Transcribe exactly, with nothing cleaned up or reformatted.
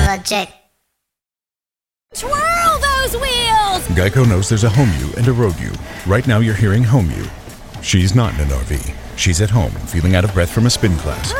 legit. Twirl those wheels! Geico knows there's a home you and a road you. Right now you're hearing home you. She's not in an R V. She's at home, feeling out of breath from a spin class.